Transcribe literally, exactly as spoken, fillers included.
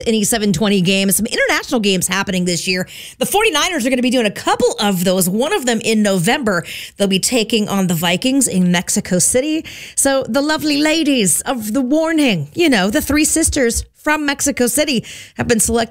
Any seven twenty games, some international games happening this year. The 49ers are going to be doing a couple of those, one of them in November. They'll be taking on the Vikings in Mexico City. So the lovely ladies of the Warning, you know, the three sisters from Mexico City have been selected